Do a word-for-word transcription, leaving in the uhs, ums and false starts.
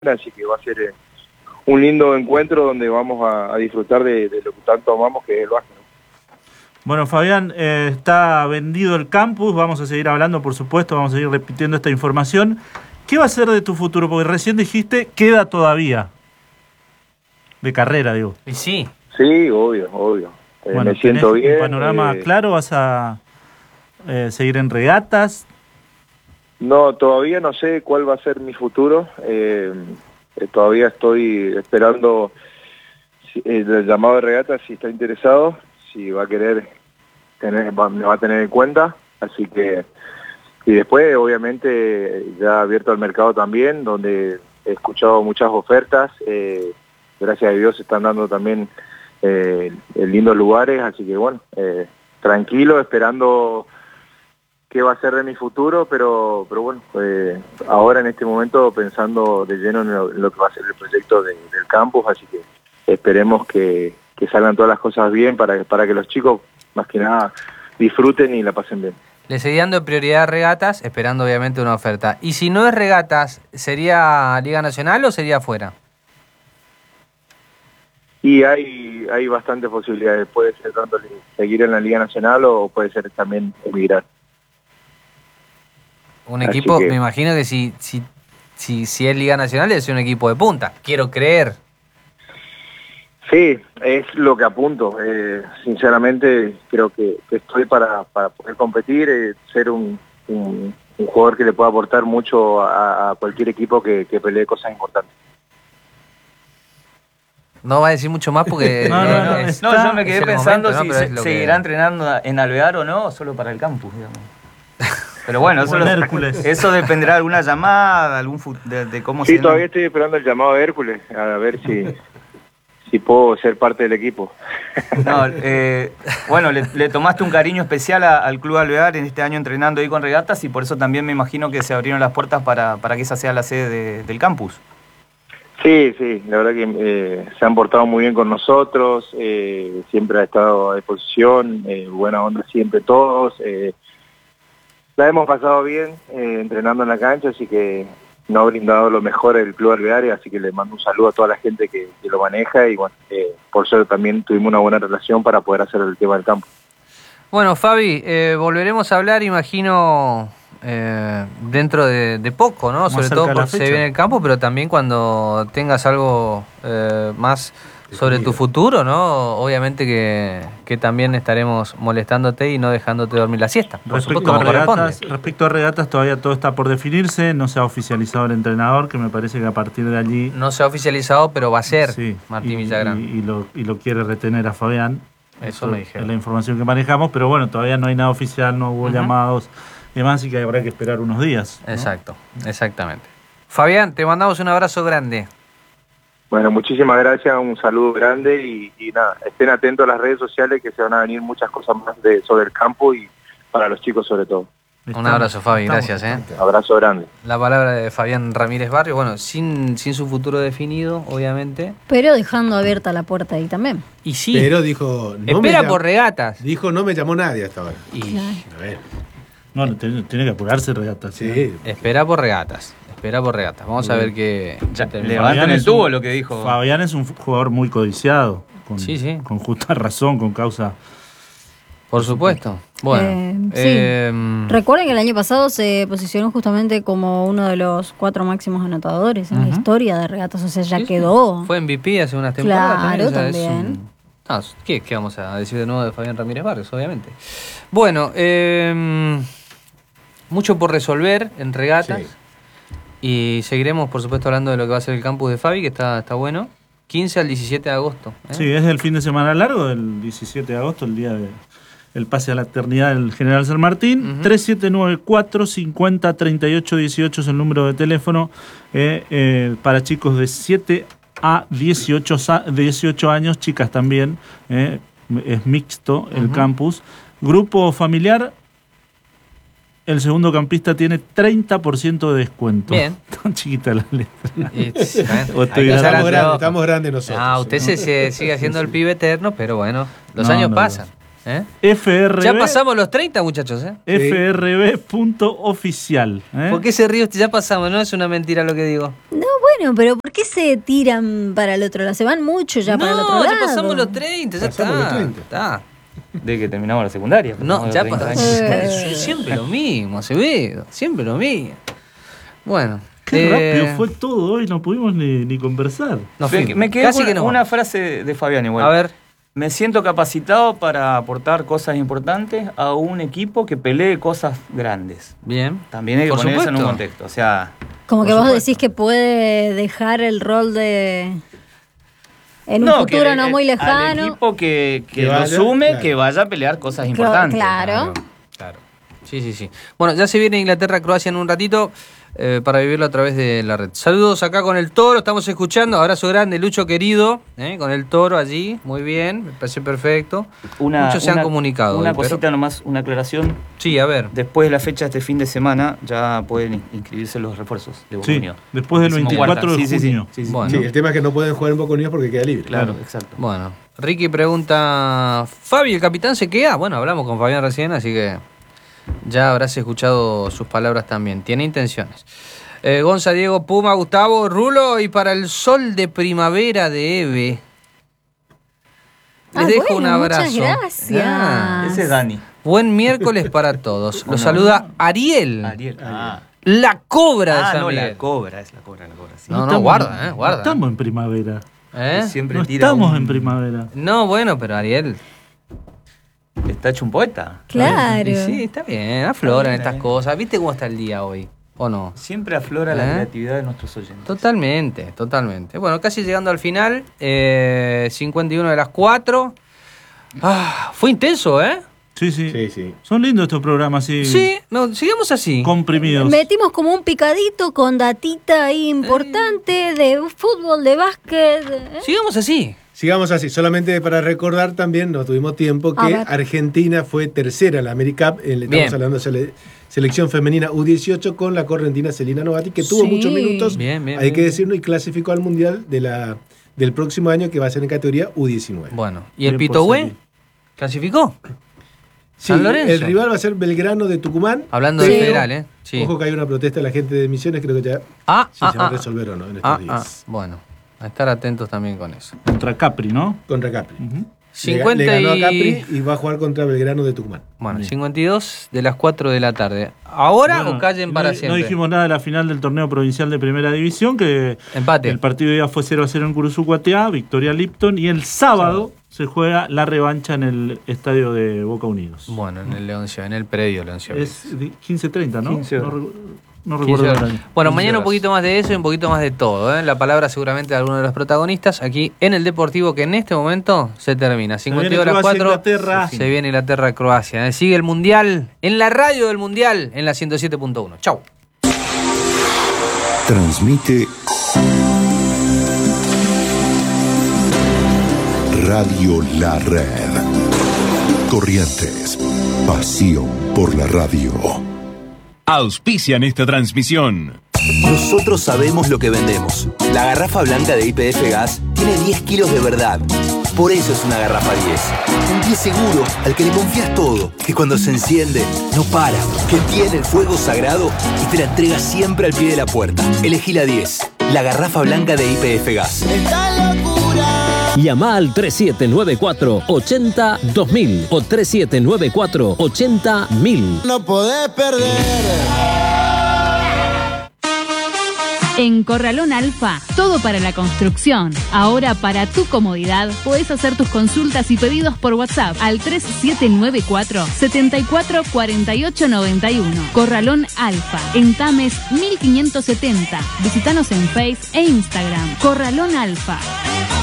así que va a ser eh, un lindo encuentro donde vamos a, a disfrutar de, de lo que tanto amamos, que es el básquet, ¿no? Bueno, Fabián, eh, está vendido el campus, vamos a seguir hablando, por supuesto, vamos a seguir repitiendo esta información. ¿Qué va a ser de tu futuro? Porque recién dijiste, queda todavía. De carrera, digo. Y sí. Sí, obvio, obvio. Eh, Bueno, me siento bien. ¿un panorama eh, claro? ¿Vas a eh, seguir en regatas? No, todavía no sé cuál va a ser mi futuro. Eh, eh, todavía estoy esperando si, eh, el llamado de regata, si está interesado, si va a querer tener, va, me va a tener en cuenta. Así que, y después obviamente ya abierto al mercado también, donde he escuchado muchas ofertas. Eh, gracias a Dios se están dando también eh, en lindos lugares, así que bueno, eh, tranquilo, esperando qué va a ser de mi futuro, pero pero bueno, eh, ahora en este momento pensando de lleno en lo, en lo que va a ser el proyecto de, del campus, así que esperemos que, que salgan todas las cosas bien para, para que los chicos, más que nada, disfruten y la pasen bien. Le seguí dando prioridad a regatas, esperando obviamente una oferta. Y si no es regatas, ¿sería Liga Nacional o sería afuera? Y hay hay bastantes posibilidades, puede ser tanto seguir en la Liga Nacional o puede ser también emigrar. Un equipo, que, me imagino que si, si, si, si es Liga Nacional debe ser un equipo de punta, quiero creer. Sí, es lo que apunto. Eh, sinceramente creo que, que estoy para, para poder competir, eh, ser un, un, un jugador que le pueda aportar mucho a, a cualquier equipo que, que pelee cosas importantes. No va a decir mucho más porque... no, no, no, es, no, yo me quedé pensando momento, ¿no? si se, seguirá que... entrenando en Alvear o no, solo para el campus, digamos. Pero bueno, eso, lo, eso dependerá de alguna llamada, algún de, de cómo sí, se... Sí, todavía estoy esperando el llamado de Hércules, a ver si, si puedo ser parte del equipo. No, eh, bueno, le, le tomaste un cariño especial a, al Club Alvear en este año entrenando ahí con regatas y por eso también me imagino que se abrieron las puertas para, para que esa sea la sede de, del campus. Sí, sí, la verdad que eh, se han portado muy bien con nosotros, eh, siempre ha estado a disposición, eh, buena onda siempre todos, eh, la hemos pasado bien eh, entrenando en la cancha, así que nos ha brindado lo mejor el Club Alvear, así que le mando un saludo a toda la gente que, que lo maneja y bueno, eh, por suerte también tuvimos una buena relación para poder hacer el tema del campo. Bueno, Fabi, eh, volveremos a hablar, imagino... Eh, dentro de, de poco, ¿no? Más sobre todo porque se viene el campo, pero también cuando tengas algo eh, más sobre tu futuro, ¿no? Obviamente que, que también estaremos molestándote y no dejándote dormir la siesta. Por respecto, supuesto, a como regatas, corresponde. respecto a regatas, todavía todo está por definirse, no se ha oficializado el entrenador, que me parece que a partir de allí... No se ha oficializado, pero va a ser sí, Martín y, Villagrán. Y, y, lo, y lo quiere retener a Fabián. Eso, Eso me dijeron. Es la información que manejamos, pero bueno, todavía no hay nada oficial, no hubo uh-huh. llamados... y demás, así que habrá que esperar unos días, ¿no? Exacto, exactamente. Fabián, te mandamos un abrazo grande. Bueno, muchísimas gracias, un saludo grande y, y nada, estén atentos a las redes sociales que se van a venir muchas cosas más de, sobre el campo y para los chicos sobre todo. Un abrazo, Fabi, gracias. ¿eh? Abrazo grande. La palabra de Fabián Ramírez Barrio, bueno, sin, sin su futuro definido, obviamente. Pero dejando abierta la puerta ahí también. Y sí. Pero dijo... No espera por regatas. Dijo, no me llamó nadie hasta ahora. Y, claro. A ver... Bueno, tiene, tiene que apurarse regatas. Sí. ¿sí? Espera por regatas. Espera por regatas. Vamos sí. a ver qué... Levanten el tubo, lo que dijo. Fabián es un jugador muy codiciado. Con, sí, sí. Con justa razón, con causa... Por supuesto. Bueno. Eh, sí. eh, Recuerden que el año pasado se posicionó justamente como uno de los cuatro máximos anotadores en uh-huh. la historia de regatas. O sea, ya sí, quedó. Fue M V P hace unas temporadas. Claro, también. O sea, también. Un... No, ¿qué, ¿Qué vamos a decir de nuevo de Fabián Ramírez Barrios? Obviamente. Bueno, eh... mucho por resolver en regatas sí. y seguiremos por supuesto hablando de lo que va a ser el campus de Fabi, que está, está bueno, quince al diecisiete de agosto. ¿eh? Sí, es el fin de semana largo, el diecisiete de agosto, el día del pase a la eternidad del General San Martín. Uh-huh. tres siete nueve cuatro cincuenta treinta y ocho dieciocho es el número de teléfono eh, eh, para chicos de siete a dieciocho años, chicas también, eh, es mixto el uh-huh. campus. Grupo familiar, el segundo campista tiene treinta por ciento de descuento. Bien. Tan chiquita la letra. Estamos grandes, estamos grandes nosotros. Ah, usted ¿sí? se, se sigue haciendo el pibe eterno, pero bueno, los no, años no, pasan. ¿eh? F R B, ya pasamos los treinta, muchachos. ¿eh? F R B punto oficial. ¿eh? ¿Por qué se ríe usted? Ya pasamos, no es una mentira lo que digo. No, Bueno, pero ¿por qué se tiran para el otro lado? Se van mucho ya no, para el otro lado. No, ya pasamos los treinta, ya pasamos está. los treinta. Está. De que terminamos la secundaria. No, ya pasamos. Eh. Siempre lo mismo, Acevedo. Siempre lo mismo. Bueno. Qué eh, rápido fue todo hoy, no pudimos ni, ni conversar. No, me, me quedé casi con que no. una frase de Fabián igual. A ver. Me siento capacitado para aportar cosas importantes a un equipo que pelee cosas grandes. Bien. También hay que Por poner eso en supuesto. un contexto. O sea, Como que por vos supuesto. decís que puede dejar el rol de... En un No, futuro que no el- muy Al lejano. equipo que, que Que lo vaya, sume, claro. que vaya a pelear cosas Cla- importantes. Claro. Claro. Sí, sí, sí. Bueno, ya se viene Inglaterra-Croacia en un ratito eh, para vivirlo a través de la red. Saludos acá con el Toro, estamos escuchando. Abrazo grande, Lucho querido, eh, con el Toro allí. Muy bien, me parece perfecto. Una, Muchos se han una- comunicado. Una hoy, pero- cosita nomás, una aclaración. Sí, a ver. Después de la fecha de este fin de semana ya pueden in- inscribirse los refuerzos de Boca Sí, Unidos. después del Decimocuarta. veinticuatro de Sí, sí, sí. junio. Sí, sí. Bueno. Sí, el tema es que no pueden jugar en Boca Unidos porque queda libre. Claro, exacto. Bueno, Ricky pregunta, Fabi, ¿el capitán se queda? Bueno, hablamos con Fabián recién, así que ya habrás escuchado sus palabras también. Tiene intenciones. Eh, Gonza, Diego, Puma, Gustavo, Rulo y para el sol de primavera de Eve. Les Ah, dejo bueno, un abrazo. muchas gracias. Ah, Ese es Dani. buen miércoles para todos. Los saluda Ariel, Ariel. Ah, la cobra de Ah, San no, Miguel. la cobra, es la cobra, la cobra. Sí. No, no, estamos- guarda, eh, guarda. No estamos en primavera. ¿Eh? Siempre No tira estamos un- en primavera. No, bueno, pero Ariel. Está hecho un poeta. Claro. Y sí, está bien, afloran Está bien, estas está bien. cosas. ¿Viste cómo está el día hoy? ¿O no? Siempre aflora ¿Eh? la creatividad de nuestros oyentes. Totalmente, totalmente. Bueno, casi llegando al final, eh, cincuenta y uno de las cuatro. Ah, fue intenso, ¿eh? Sí, sí, Sí, sí. Son lindos estos programas, sí. Sí, no, sigamos así. Comprimidos. Metimos como un picadito con datita ahí importante de fútbol, de básquet. ¿eh? Sigamos así. Sigamos así, solamente para recordar también, no tuvimos tiempo, A que ver. Argentina fue tercera en la AmeriCup, eh, le Bien. estamos hablando de sele- selección femenina U dieciocho con la correntina Celina Novati, que tuvo Sí. muchos minutos, Bien, bien, hay bien. que decirlo, y clasificó al Mundial de la, del próximo año, que va a ser en categoría U diecinueve. Bueno, ¿y el Bien por Pitogüe? salir. ¿Clasificó? Sí, San Lorenzo. el rival va a ser Belgrano de Tucumán. Hablando pero, del federal, ¿eh? Sí. Ojo que hay una protesta de la gente de Misiones, creo que ya Ah, sí ah, se va a ah. resolver o no en estos Ah, ah, días. bueno, a estar atentos también con eso. Contra Capri, ¿no? Contra Capri. Ujú. Le, cincuenta le ganó a y- Capri y va a jugar contra Belgrano de Tucumán. Bueno, Bien. cincuenta y dos de las cuatro de la tarde. ¿Ahora Bueno, o callen no- para no, siempre? dijimos nada de la final del torneo provincial de Primera División, que Empate. el partido ya fue cero a cero en Curuzucuateá, victoria Lipton, y el sábado se juega la revancha en el estadio de Boca Unidos. Bueno, en el Leoncio, en el predio Leoncio. Es de quince treinta, ¿no? quince no, horas. recu- no quince recuerdo el horas. año. Bueno, quince mañana un horas. poquito más de eso y un poquito más de todo. ¿eh? La palabra seguramente de alguno de los protagonistas aquí en el Deportivo, que en este momento se termina. cincuenta y dos a las Croacia, cuatro. Inglaterra. Se viene Inglaterra-Croacia. ¿eh? Sigue el Mundial en la radio del Mundial en la ciento siete punto uno. Chau. Transmite Radio La Red. Corrientes. Pasión por la radio. Auspician esta transmisión. Nosotros sabemos lo que vendemos. La garrafa blanca de Y P F Gas tiene diez kilos de verdad. Por eso es una garrafa diez. Un diez seguro al que le confías todo. Que cuando se enciende, no para. Que tiene el fuego sagrado y te la entrega siempre al pie de la puerta. Elegí la diez. La garrafa blanca de Y P F Gas. Llama al tres siete nueve cuatro ochenta dos mil o tres siete nueve cuatro ochenta mil. No podés perder. En Corralón Alfa, todo para la construcción. Ahora, para tu comodidad, podés hacer tus consultas y pedidos por WhatsApp al tres siete nueve cuatro setenta y cuatro cuarenta y ocho noventa y uno. Corralón Alfa, en Tames mil quinientos setenta. Visítanos en Face e Instagram. Corralón Alfa.